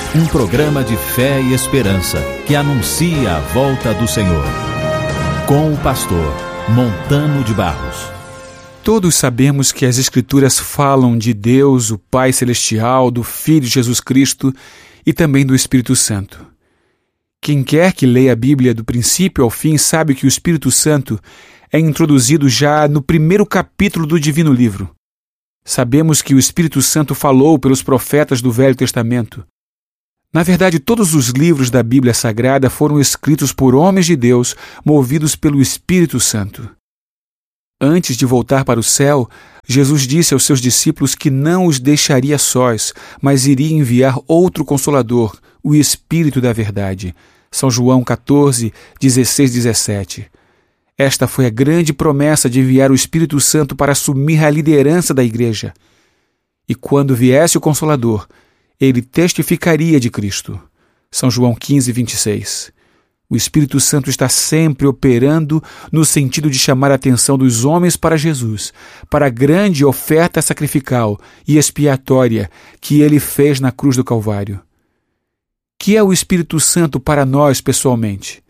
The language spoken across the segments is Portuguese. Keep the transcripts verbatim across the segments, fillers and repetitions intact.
Um programa de fé e esperança que anuncia a volta do Senhor. Com o pastor Montano de Barros. Todos sabemos que as Escrituras falam de Deus, o Pai Celestial, do Filho Jesus Cristo e também do Espírito Santo. Quem quer que leia a Bíblia do princípio ao fim sabe que o Espírito Santo é introduzido já no primeiro capítulo do Divino Livro. Sabemos que o Espírito Santo falou pelos profetas do Velho Testamento. Na verdade, todos os livros da Bíblia Sagrada foram escritos por homens de Deus, movidos pelo Espírito Santo. Antes de voltar para o céu, Jesus disse aos seus discípulos que não os deixaria sós, mas iria enviar outro Consolador, o Espírito da Verdade. São João catorze, dezesseis, dezessete. Esta foi a grande promessa de enviar o Espírito Santo para assumir a liderança da igreja. E quando viesse o Consolador, ele testificaria de Cristo. São João quinze, vinte e seis. O Espírito Santo está sempre operando no sentido de chamar a atenção dos homens para Jesus, para a grande oferta sacrificial e expiatória que ele fez na cruz do Calvário. Que é o Espírito Santo para nós pessoalmente?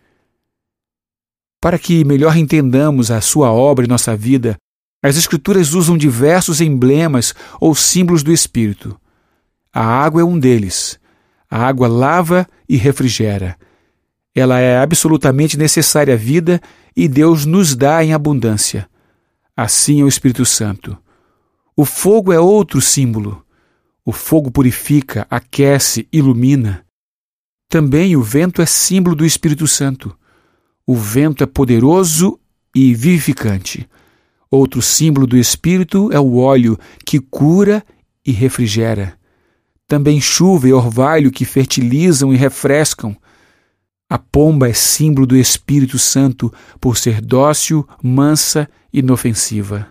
Para que melhor entendamos a sua obra em nossa vida, as Escrituras usam diversos emblemas ou símbolos do Espírito. A água é um deles. A água lava e refrigera. Ela é absolutamente necessária à vida e Deus nos dá em abundância. Assim é o Espírito Santo. O fogo é outro símbolo. O fogo purifica, aquece, ilumina. Também o vento é símbolo do Espírito Santo. O vento é poderoso e vivificante. Outro símbolo do Espírito é o óleo, que cura e refrigera. Também chuva e orvalho que fertilizam e refrescam. A pomba é símbolo do Espírito Santo por ser dócil, mansa e inofensiva.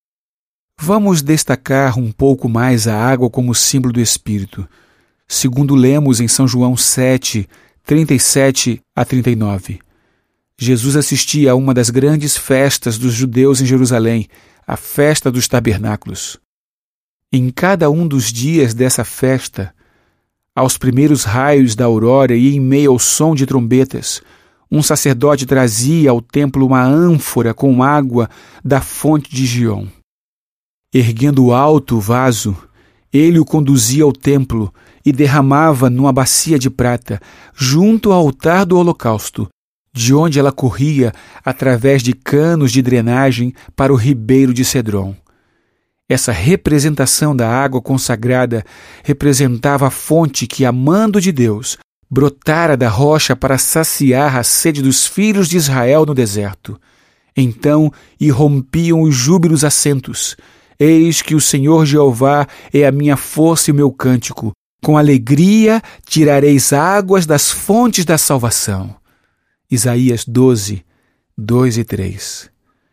Vamos destacar um pouco mais a água como símbolo do Espírito. Segundo lemos em São João sete, trinta e sete a trinta e nove. Jesus assistia a uma das grandes festas dos judeus em Jerusalém, a festa dos tabernáculos. Em cada um dos dias dessa festa, aos primeiros raios da aurora e em meio ao som de trombetas, um sacerdote trazia ao templo uma ânfora com água da fonte de Giom. Erguendo alto o vaso, ele o conduzia ao templo e derramava numa bacia de prata, junto ao altar do holocausto, de onde ela corria através de canos de drenagem para o ribeiro de Cedron. Essa representação da água consagrada representava a fonte que, amando de Deus, brotara da rocha para saciar a sede dos filhos de Israel no deserto. Então irrompiam os júbilos assentos. Eis que o Senhor Jeová é a minha força e o meu cântico. Com alegria tirareis águas das fontes da salvação. Isaías doze, dois e três.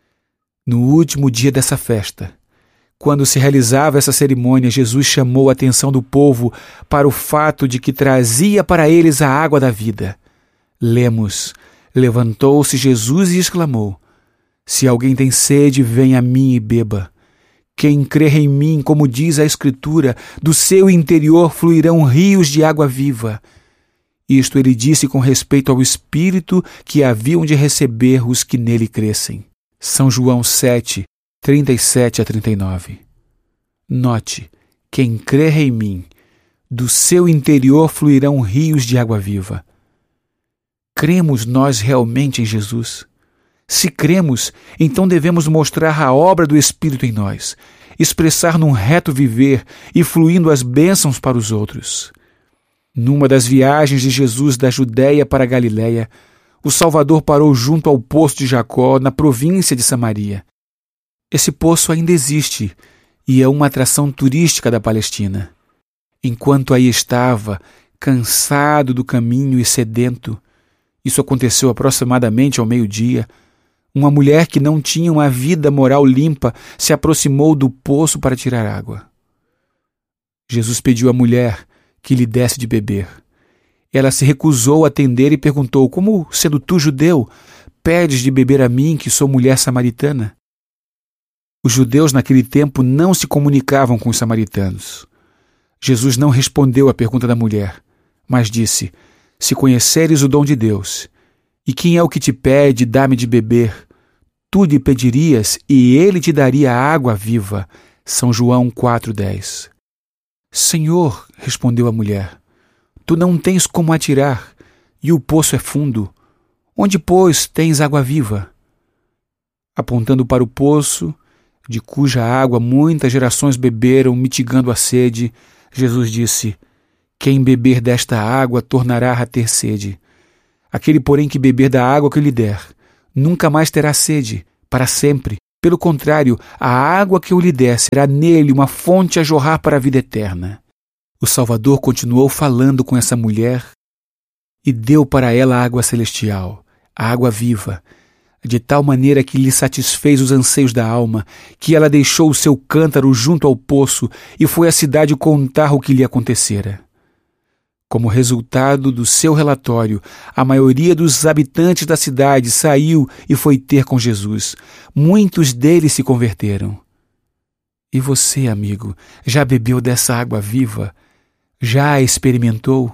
No último dia dessa festa, quando se realizava essa cerimônia, Jesus chamou a atenção do povo para o fato de que trazia para eles a água da vida. Lemos: levantou-se Jesus e exclamou: se alguém tem sede, venha a mim e beba. Quem crer em mim, como diz a Escritura, do seu interior fluirão rios de água viva. Isto ele disse com respeito ao Espírito que haviam de receber os que nele crescem. São João sete, trinta e sete a trinta e nove. Note: quem crer em mim, do seu interior fluirão rios de água viva. Cremos nós realmente em Jesus? Se cremos, então devemos mostrar a obra do Espírito em nós, expressar num reto viver e fluindo as bênçãos para os outros. Numa das viagens de Jesus da Judéia para a Galiléia, o Salvador parou junto ao poço de Jacó, na província de Samaria. Esse poço ainda existe e é uma atração turística da Palestina. Enquanto aí estava, cansado do caminho e sedento, isso aconteceu aproximadamente ao meio-dia, uma mulher que não tinha uma vida moral limpa se aproximou do poço para tirar água. Jesus pediu à mulher que lhe desse de beber. Ela se recusou a atender e perguntou: como, sendo tu judeu, pedes de beber a mim, que sou mulher samaritana? Os judeus naquele tempo não se comunicavam com os samaritanos. Jesus não respondeu à pergunta da mulher, mas disse: se conheceres o dom de Deus, e quem é o que te pede, dá-me de beber, tu lhe pedirias e ele te daria água viva. São João quatro, dez. Senhor, respondeu a mulher, tu não tens como atirar, e o poço é fundo. Onde, pois, tens água viva? Apontando para o poço, de cuja água muitas gerações beberam, mitigando a sede, Jesus disse: quem beber desta água tornará a ter sede. Aquele, porém, que beber da água que lhe der, nunca mais terá sede, para sempre. Pelo contrário, a água que eu lhe der será nele uma fonte a jorrar para a vida eterna. O Salvador continuou falando com essa mulher e deu para ela a água celestial, a água viva, de tal maneira que lhe satisfez os anseios da alma, que ela deixou o seu cântaro junto ao poço e foi à cidade contar o que lhe acontecera. Como resultado do seu relatório, a maioria dos habitantes da cidade saiu e foi ter com Jesus. Muitos deles se converteram. E você, amigo, já bebeu dessa água viva? Já a experimentou?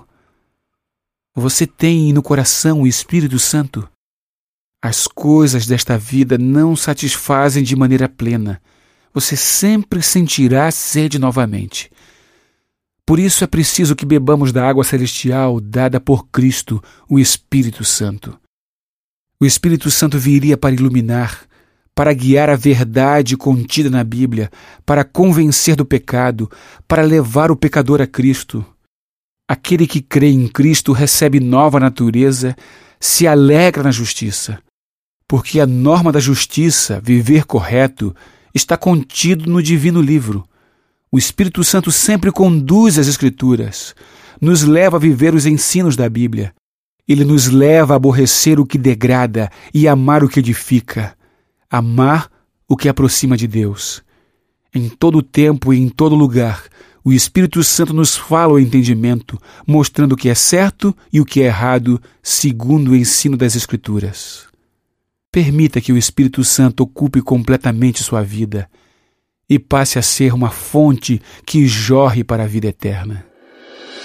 Você tem no coração o Espírito Santo? As coisas desta vida não satisfazem de maneira plena. Você sempre sentirá sede novamente. Por isso é preciso que bebamos da água celestial dada por Cristo, o Espírito Santo. O Espírito Santo viria para iluminar, para guiar a verdade contida na Bíblia, para convencer do pecado, para levar o pecador a Cristo. Aquele que crê em Cristo recebe nova natureza, se alegra na justiça, porque a norma da justiça, viver correto, está contido no divino livro. O Espírito Santo sempre conduz as Escrituras, nos leva a viver os ensinos da Bíblia. Ele nos leva a aborrecer o que degrada e amar o que edifica, amar o que aproxima de Deus. Em todo tempo e em todo lugar, o Espírito Santo nos fala o entendimento, mostrando o que é certo e o que é errado, segundo o ensino das Escrituras. Permita que o Espírito Santo ocupe completamente sua vida e passe a ser uma fonte que jorre para a vida eterna.